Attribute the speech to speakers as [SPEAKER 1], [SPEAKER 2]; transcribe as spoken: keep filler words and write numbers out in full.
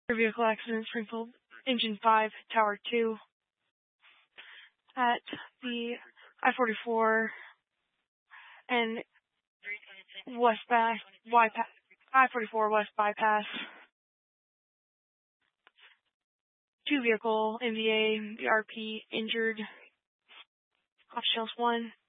[SPEAKER 1] vehicle accident, Springfield Engine five, Tower two. At the I forty-four and West Bass, I forty-four West Bypass. Two vehicle M V A, B R P injured. Off shells one.